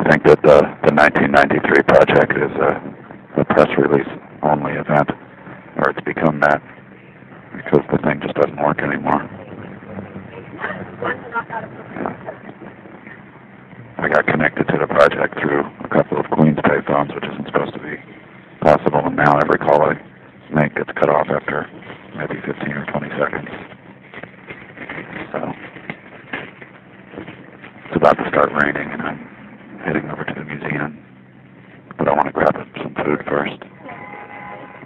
think that the 1993 project is a press release only event, or it's become that, because the thing just doesn't work anymore. Yeah. I got connected to the project through a couple of Queens payphones, which isn't supposed to be possible, and now every call I make gets cut off after maybe 15 or 20 seconds. So it's about to start raining, and I'm heading over to the museum, but I want to grab some food first.